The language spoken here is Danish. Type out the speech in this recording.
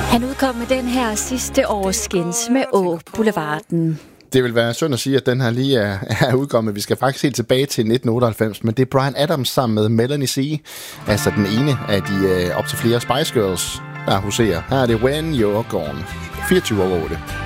Han udkom med den her sidste års skins med Boulevarden. Det vil være synd at sige, at den her lige er udkommet. Vi skal faktisk helt tilbage til 1998, men det er Bryan Adams sammen med Melanie C. Altså den ene af de op til flere Spice Girls, der huserer. Her er det When You're Gone. 24 over 8.